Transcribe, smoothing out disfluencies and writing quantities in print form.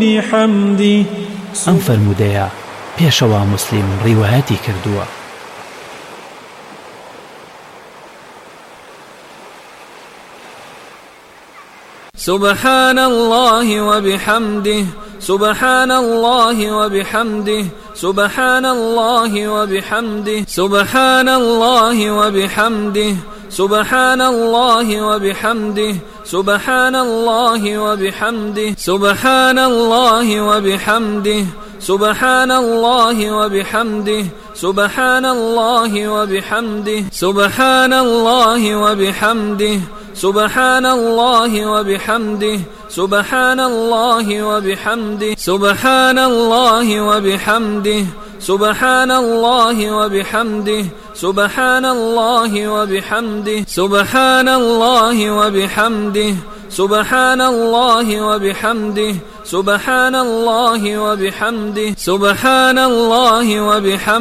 بحمده. ئەم فەرموودەیە پێشەوە موسلیم ڕیوایەتی کردووە. سبحان الله وبحمده سبحان الله وبحمده سبحان الله وبحمده سبحان الله وبحمده سبحان الله وبحمده سبحان الله وبحمده سبحان الله وبحمده سبحان الله وبحمده سبحان الله وبحمده سبحان الله وبحمده سبحان الله وبحمده سبحان الله وبحمده سبحان الله وبحمده سبحان الله وبحمده سبحان الله وبحمده سبحان الله وبحمده سبحان الله وبحمده سبحان الله وبحمده سبحان الله وبحمده